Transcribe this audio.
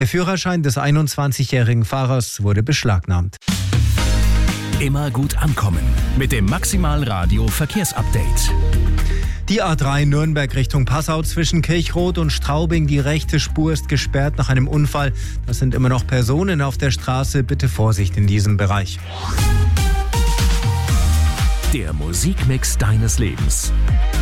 Der Führerschein des 21-jährigen Fahrers wurde beschlagnahmt. Immer gut ankommen mit dem Maximal Radio Verkehrsupdate. Die A3 Nürnberg Richtung Passau zwischen Kirchroth und Straubing. Die rechte Spur ist gesperrt nach einem Unfall. Das sind immer noch Personen auf der Straße. Bitte Vorsicht in diesem Bereich. Der Musikmix deines Lebens.